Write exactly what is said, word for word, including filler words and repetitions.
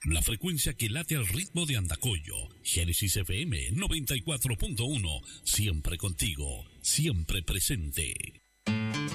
La frecuencia que late al ritmo de Andacollo. Génesis F M noventa y cuatro punto uno. Siempre contigo, siempre presente.